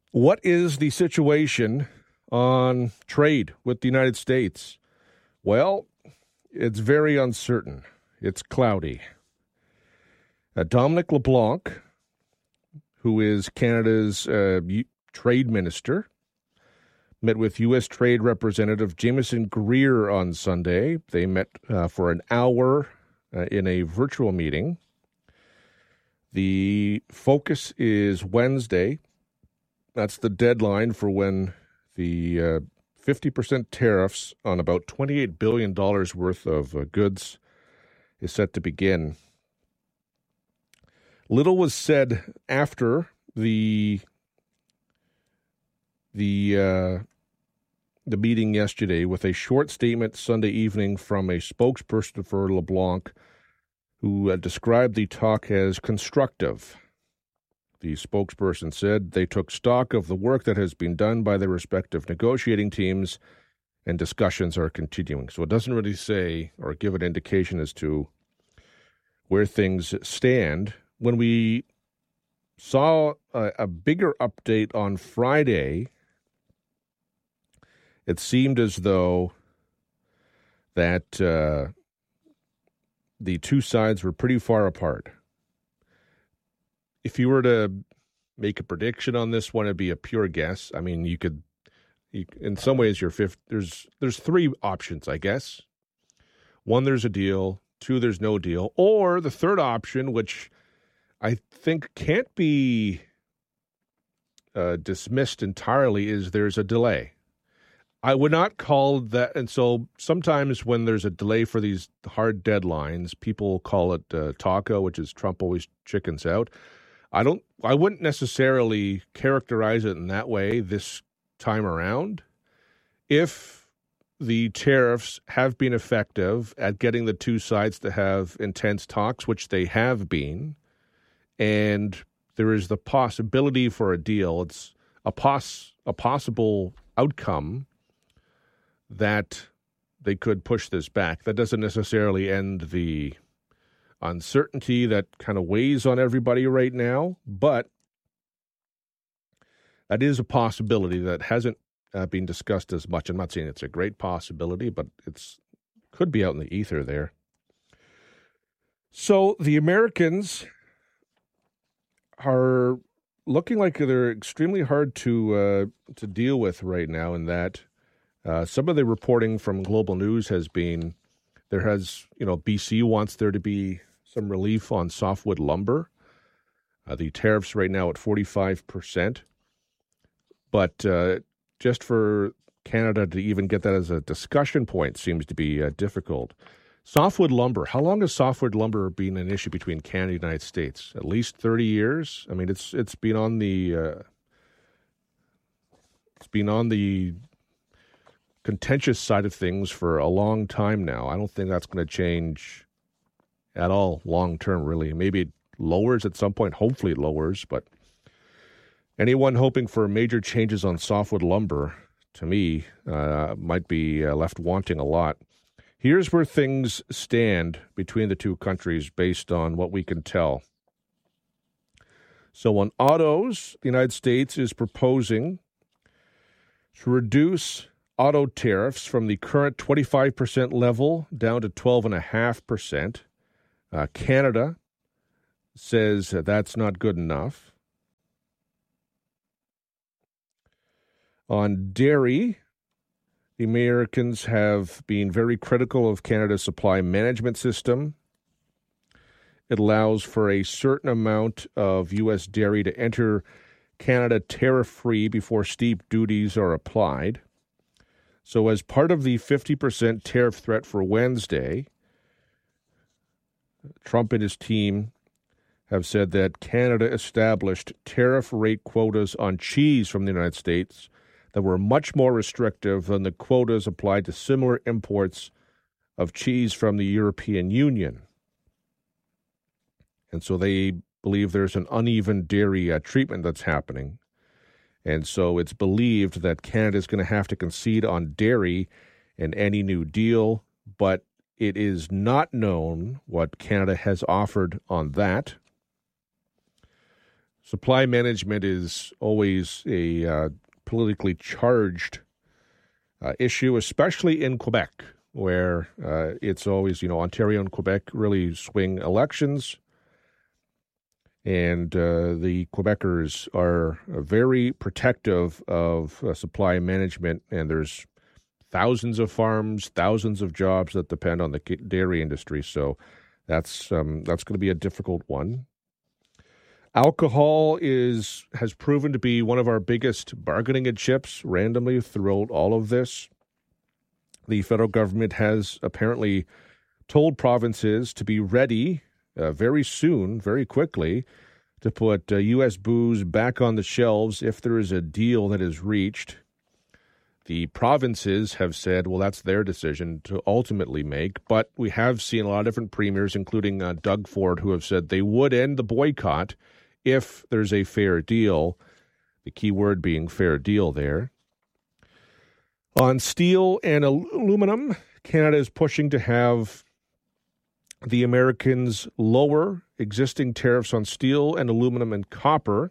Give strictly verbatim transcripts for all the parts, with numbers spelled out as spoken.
What is the situation on trade with the United States? Well, it's very uncertain. It's cloudy. Uh, Dominic LeBlanc, who is Canada's uh, trade minister, met with U S Trade Representative Jameson Greer on Sunday. They met uh, for an hour uh, in a virtual meeting. The focus is Wednesday. That's the deadline for when the uh, fifty percent tariffs on about twenty-eight billion dollars worth of uh, goods is set to begin. Little was said after the the uh, the meeting yesterday, with a short statement Sunday evening from a spokesperson for LeBlanc, who uh, described the talk as constructive. The spokesperson said they took stock of the work that has been done by their respective negotiating teams, and discussions are continuing. So it doesn't really say or give an indication as to where things stand. When we saw a, a bigger update on Friday, it seemed as though that uh, the two sides were pretty far apart. If you were to make a prediction on this one, it'd be a pure guess. I mean, you could, you, in some ways, you're fifth. There's there's three options, I guess. One, there's a deal. Two, there's no deal. Or the third option, which I think can't be uh, dismissed entirely, is there's a delay. I would not call that, and so sometimes when there's a delay for these hard deadlines, people call it uh, taco, which is Trump always chickens out. I don't. I wouldn't necessarily characterize it in that way this time around. If the tariffs have been effective at getting the two sides to have intense talks, which they have been, and there is the possibility for a deal, it's a pos a possible outcome that they could push this back. That doesn't necessarily end the uncertainty that kind of weighs on everybody right now, but that is a possibility that hasn't uh, been discussed as much. I'm not saying it's a great possibility, but it's could be out in the ether there. So the Americans are looking like they're extremely hard to uh, to deal with right now, in that uh, some of the reporting from Global News has been there has, you know, B C wants there to be some relief on softwood lumber. Uh, the tariffs right now at forty-five percent. But uh, just for Canada to even get that as a discussion point seems to be uh, difficult. Softwood lumber. How long has softwood lumber been an issue between Canada and the United States? At least thirty years? I mean, it's it's been on the uh, it's been on the contentious side of things for a long time now. I don't think that's going to change at all long term, really. Maybe it lowers at some point. Hopefully it lowers, but anyone hoping for major changes on softwood lumber, to me, uh, might be uh, left wanting a lot. Here's where things stand between the two countries based on what we can tell. So on autos, the United States is proposing to reduce auto tariffs from the current twenty-five percent level down to twelve point five percent. Uh, Canada says that's not good enough. On dairy, the Americans have been very critical of Canada's supply management system. It allows for a certain amount of U S dairy to enter Canada tariff-free before steep duties are applied. So as part of the fifty percent tariff threat for Wednesday, Trump and his team have said that Canada established tariff rate quotas on cheese from the United States that were much more restrictive than the quotas applied to similar imports of cheese from the European Union. And so they believe there's an uneven dairy uh, treatment that's happening. And so it's believed that Canada is going to have to concede on dairy in any new deal, but it is not known what Canada has offered on that. supply management is always a uh, politically charged uh, issue, especially in Quebec, where uh, it's always, you know, Ontario and Quebec really swing elections. And uh, the Quebecers are very protective of uh, supply management, and there's thousands of farms, thousands of jobs that depend on the dairy industry. So that's um, that's going to be a difficult one. Alcohol is has proven to be one of our biggest bargaining chips randomly throughout all of this. The federal government has apparently told provinces to be ready uh, very soon, very quickly, to put uh, U S booze back on the shelves if there is a deal that is reached. The provinces have said, well, that's their decision to ultimately make, but we have seen a lot of different premiers, including uh, Doug Ford, who have said they would end the boycott if there's a fair deal, the key word being fair deal there. On steel and aluminum, Canada is pushing to have the Americans lower existing tariffs on steel and aluminum and copper.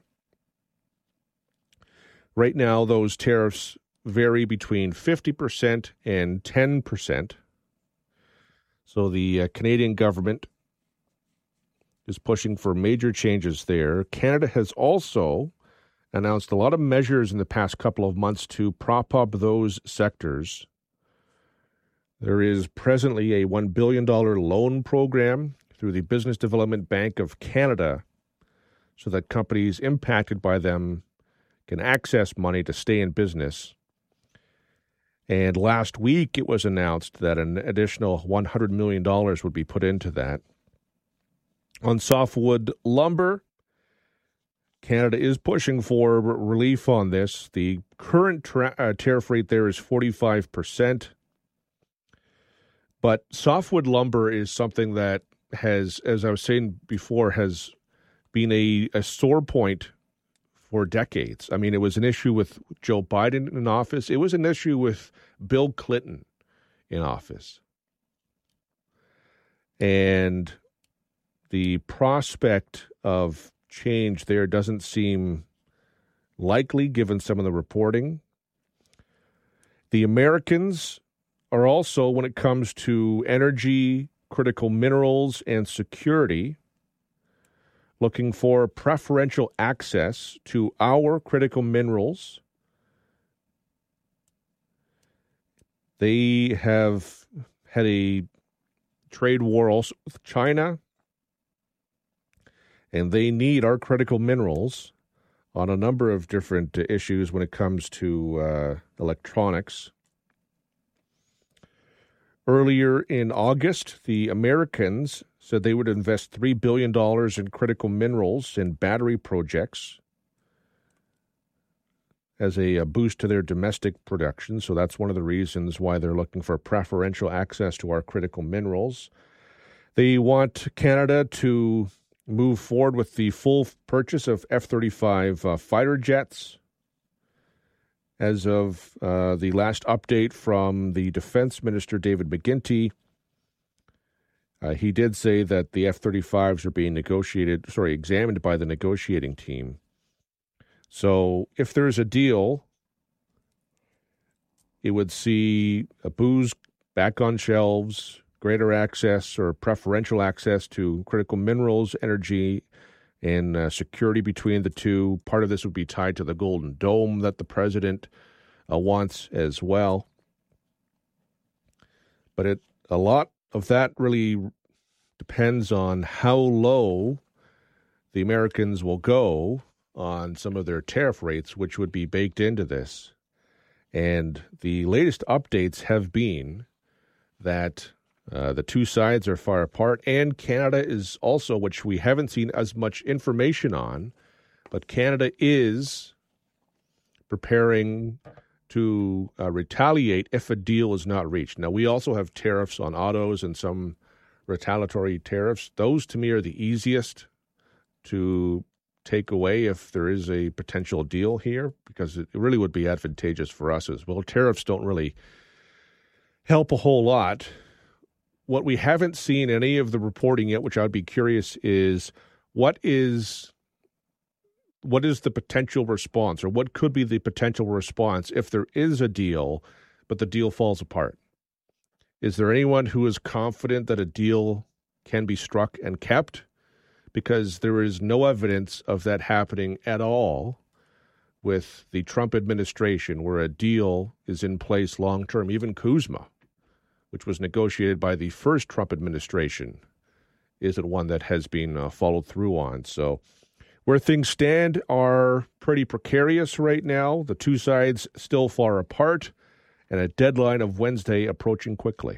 Right now, those tariffs vary between fifty percent and ten percent. So the uh, Canadian government is pushing for major changes there. Canada has also announced a lot of measures in the past couple of months to prop up those sectors. There is presently a one billion dollars loan program through the Business Development Bank of Canada so that companies impacted by them can access money to stay in business. And last week it was announced that an additional one hundred million dollars would be put into that. On softwood lumber, Canada is pushing for relief on this. The current tra- uh, tariff rate there is forty-five percent. But softwood lumber is something that has, as I was saying before, has been a, a sore point for decades. I mean, it was an issue with Joe Biden in office. It was an issue with Bill Clinton in office. And the prospect of change there doesn't seem likely given some of the reporting. The Americans are also, when it comes to energy, critical minerals, and security, looking for preferential access to our critical minerals. They have had a trade war also with China, and they need our critical minerals on a number of different issues when it comes to uh, electronics. Earlier in August, the Americans said they would invest three billion dollars in critical minerals and battery projects as a, a boost to their domestic production. So that's one of the reasons why they're looking for preferential access to our critical minerals. They want Canada to move forward with the full purchase of F thirty-five uh, fighter jets. As of uh, the last update from the Defense Minister, David McGuinty, uh, he did say that the F thirty-fives are being negotiated, sorry, examined by the negotiating team. So if there's a deal, it would see a booze back on shelves, greater access or preferential access to critical minerals, energy, and uh, security between the two. Part of this would be tied to the Golden Dome that the president uh, wants as well. But it a lot of that really depends on how low the Americans will go on some of their tariff rates, which would be baked into this. And the latest updates have been that Uh, the two sides are far apart, and Canada is also, which we haven't seen as much information on, but Canada is preparing to uh, retaliate if a deal is not reached. Now, we also have tariffs on autos and some retaliatory tariffs. Those, to me, are the easiest to take away if there is a potential deal here, because it really would be advantageous for us as well. Tariffs don't really help a whole lot. What we haven't seen any of the reporting yet, which I'd be curious, is what is what is the potential response, or what could be the potential response if there is a deal, but the deal falls apart? Is there anyone who is confident that a deal can be struck and kept? Because there is no evidence of that happening at all with the Trump administration, where a deal is in place long-term. Even Kuzma, which was negotiated by the first Trump administration, isn't one that has been uh, followed through on. So where things stand are pretty precarious right now. The two sides still far apart, and a deadline of Wednesday approaching quickly.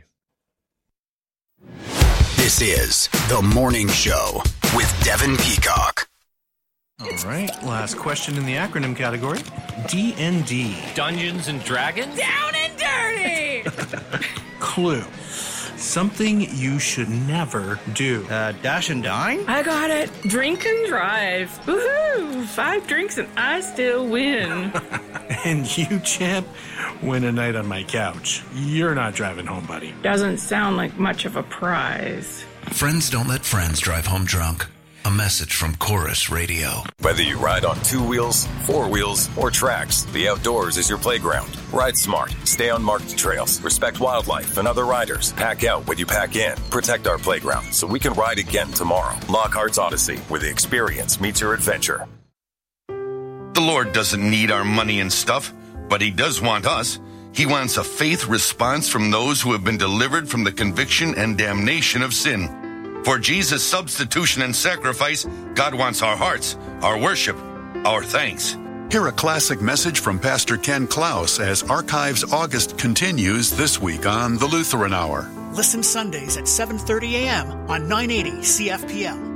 This is The Morning Show with Devin Peacock. All right, last question in the acronym category. D and D. Dungeons and Dragons? Down and dirty! Clue. Something you should never do. Uh, dash and dine? I got it. Drink and drive. Woohoo! Five drinks and I still win. And you, champ, win a night on my couch. You're not driving home, buddy. Doesn't sound like much of a prize. Friends don't let friends drive home drunk. A message from Chorus Radio. Whether you ride on two wheels, four wheels, or tracks, the outdoors is your playground. Ride smart, stay on marked trails, respect wildlife and other riders. Pack out what you pack in. Protect our playground so we can ride again tomorrow. Lockhart's Odyssey, where the experience meets your adventure. The Lord doesn't need our money and stuff, but He does want us. He wants a faith response from those who have been delivered from the conviction and damnation of sin. For Jesus' substitution and sacrifice, God wants our hearts, our worship, our thanks. Hear a classic message from Pastor Ken Klaus as Archives August continues this week on the Lutheran Hour. Listen Sundays at seven thirty a.m. on nine eighty C F P L.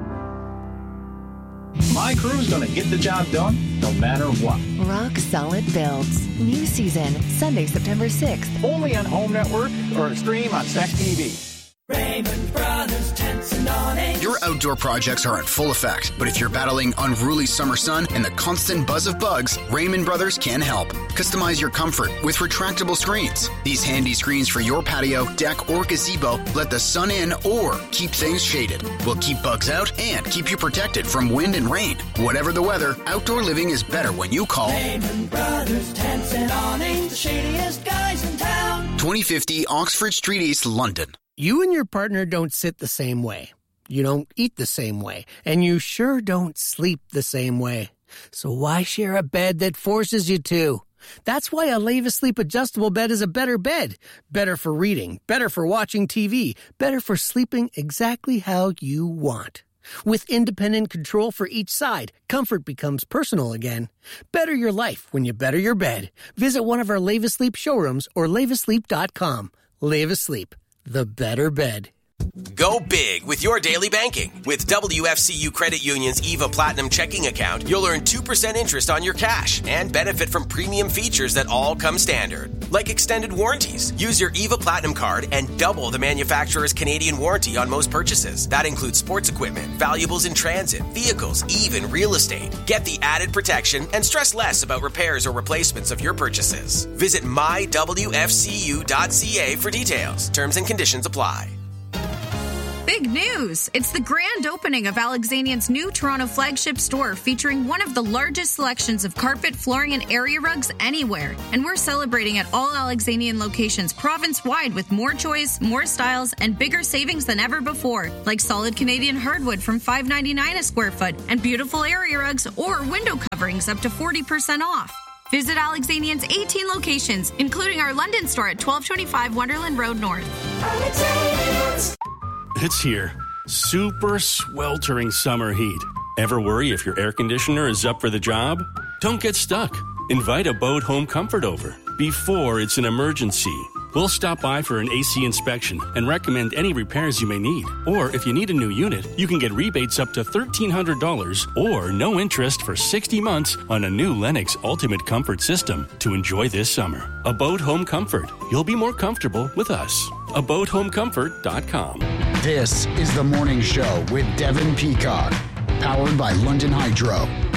My crew's going to get the job done no matter what. Rock Solid Builds. New season, Sunday, September sixth. Only on Home Network or stream on S E C T V. Raymond Brothers Tents and Awnings. Your outdoor projects are in full effect, but if you're battling unruly summer sun and the constant buzz of bugs, Raymond Brothers can help. Customize your comfort with retractable screens. These handy screens for your patio, deck, or gazebo let the sun in or keep things shaded. Will keep bugs out and keep you protected from wind and rain. Whatever the weather, outdoor living is better when you call Raymond Brothers Tents and Awnings, the shadiest guys in town. twenty fifty Oxford Street East, London. You and your partner don't sit the same way. You don't eat the same way. And you sure don't sleep the same way. So why share a bed that forces you to? That's why a Leva Sleep adjustable bed is a better bed. Better for reading, better for watching T V, better for sleeping exactly how you want. With independent control for each side, comfort becomes personal again. Better your life when you better your bed. Visit one of our Leva Sleep showrooms or leva sleep dot com. Leva Sleep. The better bed. Go big with your daily banking. With W F C U Credit Union's E V A Platinum checking account, you'll earn two percent interest on your cash and benefit from premium features that all come standard, like extended warranties. Use your E V A Platinum card and double the manufacturer's Canadian warranty on most purchases. That includes sports equipment, valuables in transit, vehicles, even real estate. Get the added protection and stress less about repairs or replacements of your purchases. Visit my w f c u dot c a for details. Terms and conditions apply. Big news! It's the grand opening of Alexanian's new Toronto flagship store, featuring one of the largest selections of carpet, flooring, and area rugs anywhere. And we're celebrating at all Alexanian locations province-wide with more choice, more styles, and bigger savings than ever before, like solid Canadian hardwood from five ninety-nine a square foot, and beautiful area rugs or window coverings up to forty percent off. Visit Alexanian's eighteen locations, including our London store at twelve twenty-five Wonderland Road North. Alexanians. It's here. Super sweltering summer heat. Ever worry if your air conditioner is up for the job? Don't get stuck. Invite Abode Home Comfort over before it's an emergency. We'll stop by for an A C inspection and recommend any repairs you may need. Or if you need a new unit, you can get rebates up to thirteen hundred dollars or no interest for sixty months on a new Lennox Ultimate Comfort System to enjoy this summer. Abode Home Comfort. You'll be more comfortable with us. abode home comfort dot com. This is The Morning Show with Devin Peacock, powered by London Hydro.